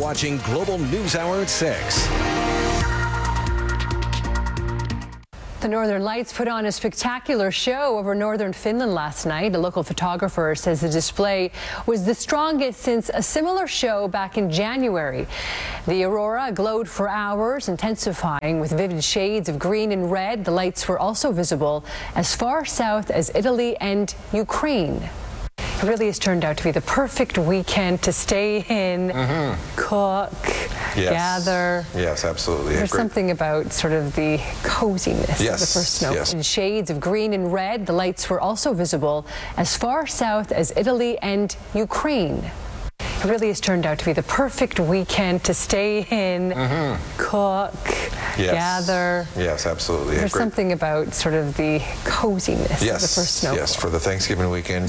watching Global News Hour at 6. The Northern Lights put on a spectacular show over northern Finland last night. A local photographer says the display was the strongest since a similar show back in January. The aurora glowed for hours, intensifying with vivid shades of green and red. The lights were also visible as far south as Italy and Ukraine. It really has turned out to be the perfect weekend to stay in, cook, gather. Yes, absolutely. There's something about sort of the coziness of the first snow. Yes. In shades of green and red, the lights were also visible as far south as Italy and Ukraine. It really has turned out to be the perfect weekend to stay in, cook, gather. Yes, absolutely. There's something about sort of the coziness of the first snow. Yes, for the Thanksgiving weekend.